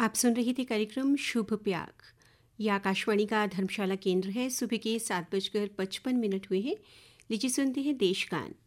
आप सुन रही थी कार्यक्रम शुभ प्याग। यह आकाशवाणी का धर्मशाला केंद्र है। सुबह के 7:55 हुए हैं। लीजिए सुनते हैं देशगान।